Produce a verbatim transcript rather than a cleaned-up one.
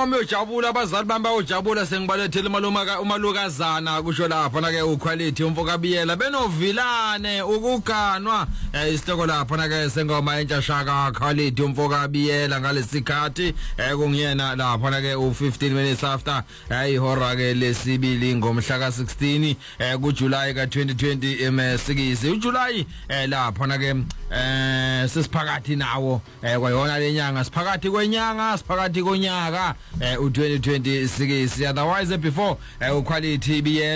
ngome ujabula abazali bami bayojabula sengibalethele umaluma umalukazana kusho lapha na ke uquality umfokabiyela benovilane ukuganwa isitoko lapha na ke sengoma entsha shaka quality umfokabiyela ngalesikhathi kungiyena lapha na ke u fifteen minutes after ihora ke lesibili ngomhla ka sixteen ku July ka twenty twenty emsikisi uJuly lapha na ke eh sisiphakathi nawo kwayona lenyanga siphakathi kwenyanga siphakathi konyaka u twenty twenty-six otherwise before uquality